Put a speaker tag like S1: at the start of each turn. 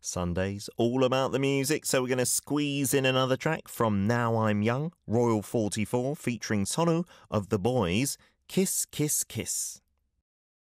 S1: Sunday's all about the music, so we're going to squeeze in another track from Now I'm Young, Royal 44, featuring Sonu of The Boys, Kiss, Kiss, Kiss.